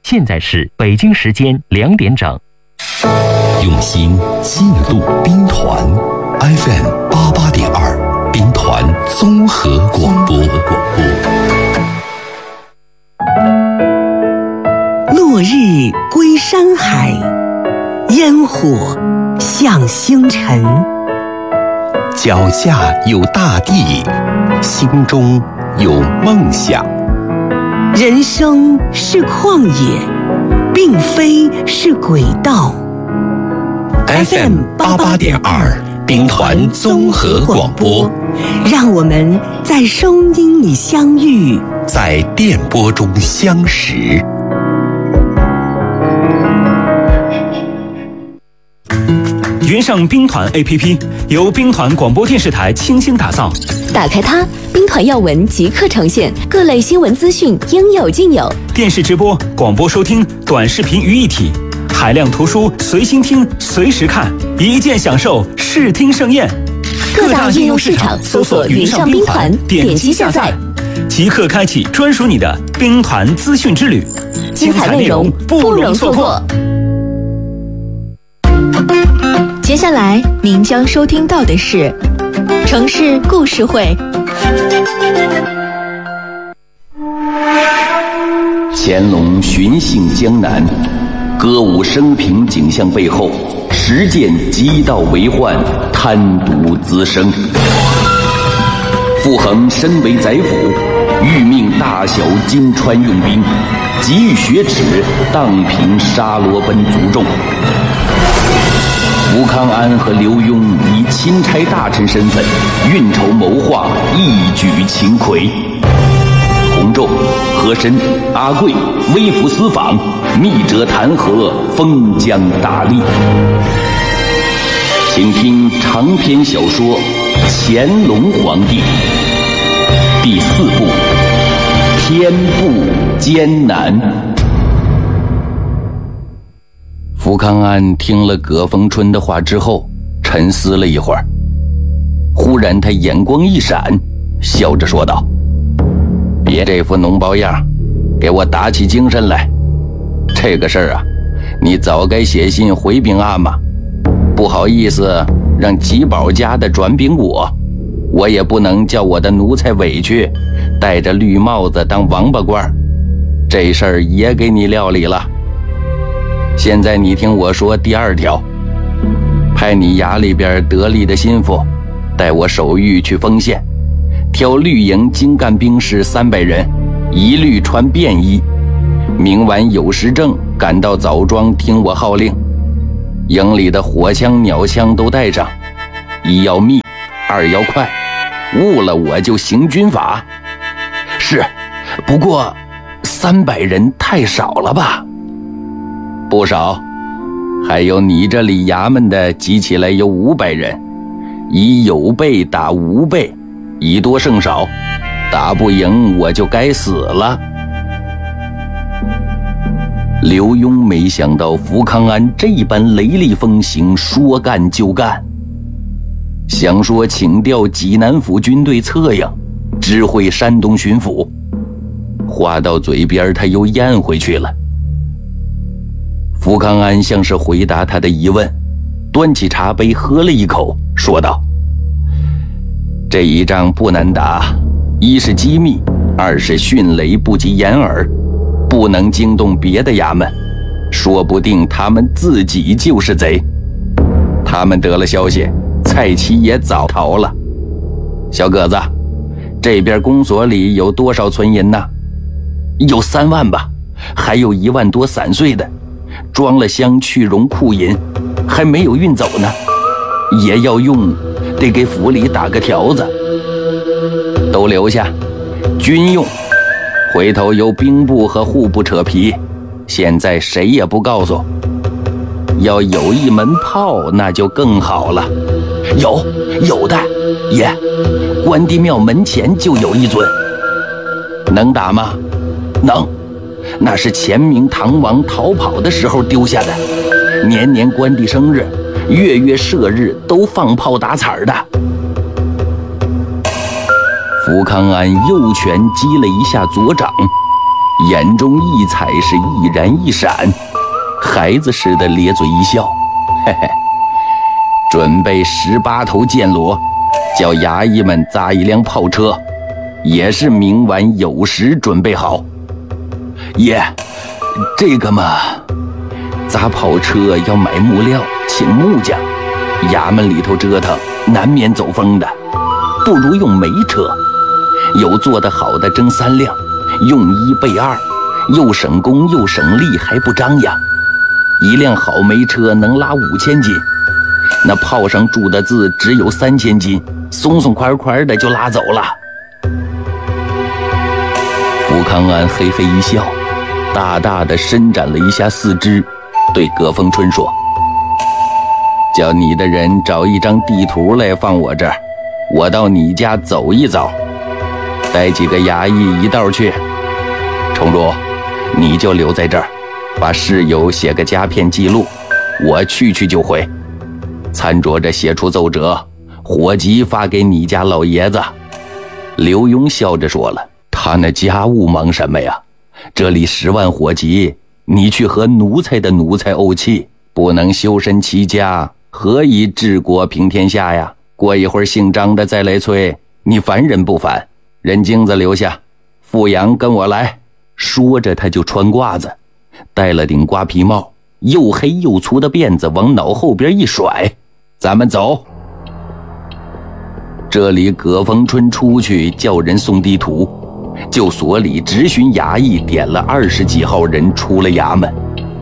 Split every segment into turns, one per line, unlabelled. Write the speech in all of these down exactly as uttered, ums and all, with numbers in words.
现在是北京时间两点整。
用心记录兵团 F M 八八点二，兵团综合广播。
落日归山海，烟火向星辰。
脚下有大地，心中有梦想。
人生是旷野，并非是轨道。
F M 八八点二，兵团综合广播，
让我们在声音里相遇，
在电波中相识。
云上兵团 A P P 由兵团广播电视台倾心打造，
打开它，兵团要闻即刻呈现，各类新闻资讯应有尽有。
电视直播、广播收听、短视频于一体，海量图书随心听、随时看，一键享受视听盛宴。
各大应用市场搜索“云上兵团”，点击下载，
即刻开启专属你的兵团资讯之旅，
精彩内容不容错过。接下来您将收听到的是城市故事会。
乾隆巡幸江南，歌舞升平景象背后，实践极道为患，贪渎滋生。傅恒身为宰辅，欲命大小金川用兵，急欲雪耻，荡平沙罗奔族众。吴康安和刘墉以钦差大臣身份运筹谋划，一举擒魁。洪仲、和珅、阿贵微服私访，密折弹劾，封疆大吏。请听长篇小说《乾隆皇帝》第四部《天不艰难》。福康安听了葛逢春的话之后，沉思了一会儿，忽然他眼光一闪，笑着说道：别这副脓包样，给我打起精神来。这个事儿啊，你早该写信回禀阿玛，不好意思让吉宝家的转禀我，我也不能叫我的奴才委屈，戴着绿帽子当王八官，这事儿也给你料理了。现在你听我说第二条，派你衙里边得力的心腹带我守御去丰县，挑绿营精干兵士三百人，一律穿便衣，明晚酉时正赶到枣庄听我号令。营里的火枪鸟枪都带上，一要密，二要快，误了我就行军法。是，不过三百人太少了吧？不少，还有你这里衙门的集起来有五百人，以有备打无备，以多胜少，打不赢我就该死了。刘墉没想到福康安这般雷厉风行，说干就干，想说请调济南府军队策应，指挥山东巡抚，话到嘴边他又咽回去了。福康安像是回答他的疑问，端起茶杯喝了一口，说道：这一仗不难打，一是机密，二是迅雷不及掩耳，不能惊动别的衙门，说不定他们自己就是贼。他们得了消息，蔡奇也早逃了。小个子，这边公所里有多少存银呢？有三万吧，还有一万多散碎的，装了箱去绒库银，还没有运走呢，也要用，得给府里打个条子。都留下，军用，回头由兵部和户部扯皮，现在谁也不告诉。要有一门炮那就更好了。有有的，爷，关帝庙门前就有一尊。能打吗？能，那是前明唐王逃跑的时候丢下的，年年关帝生日，月月射日都放炮打彩的。福康安右拳击了一下左掌， 眼中异彩是一燃一闪，孩子似的咧嘴一笑，嘿嘿，准备十八头暹罗，叫衙役们扎一辆炮车，也是明晚酉时准备好。爷，这个嘛，砸炮车要买木料，请木匠，衙门里头折腾，难免走风的，不如用煤车，有做得好的蒸三辆，用一备二，又省工又省力，还不张扬。一辆好煤车能拉五千斤，那炮上注的字只有三千斤，松松快快的就拉走了。福康安嘿嘿一笑，大大的伸展了一下四肢，对葛峰春说：“叫你的人找一张地图来放我这儿，我到你家走一遭，带几个衙役一道去。崇儒，你就留在这儿，把事由写个夹片记录，我去去就回。参着着写出奏折，火急发给你家老爷子。”刘墉笑着说了：“他那家务忙什么呀？这里十万火急，你去和奴才的奴才怄气，不能修身齐家，何以治国平天下呀？过一会儿姓张的再来催，你烦人不烦？任镜子留下，富阳跟我来。”说着他就穿褂子，戴了顶瓜皮帽，又黑又粗的辫子往脑后边一甩：“咱们走。”这里葛峰春出去叫人送地图，就所里直询衙役点了二十几号人出了衙门。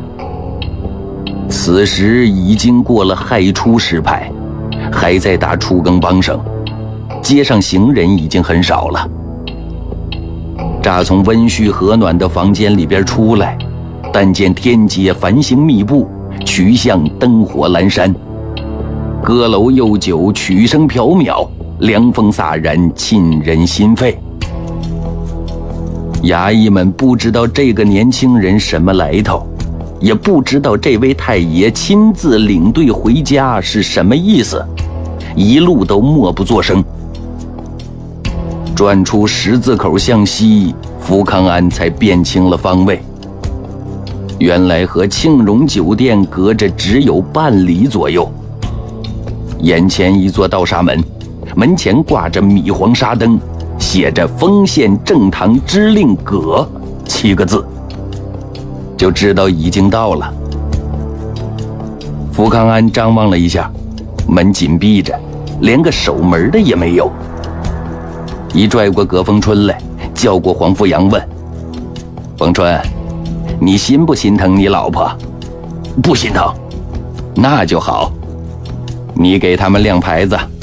此时已经过了亥初时派，还在打初更梆声，街上行人已经很少了。乍从温煦和暖的房间里边出来，但见天街繁星密布，渠巷灯火阑珊，歌楼悠久，曲声缥缈，凉风飒然，沁人心肺。衙役们不知道这个年轻人什么来头，也不知道这位太爷亲自领队回家是什么意思，一路都默不作声。转出十字口向西，福康安才辨清了方位。原来和庆荣酒店隔着只有半里左右。眼前一座道沙门，门前挂着米黄纱灯，写着丰县正堂知令阁七个字，就知道已经到了。福康安张望了一下，门紧闭着，连个守门的也没有。一拽过葛峰春来，叫过黄富阳问：“峰春，你心不心疼你老婆？”“不心疼。”“那就好，你给他们亮牌子，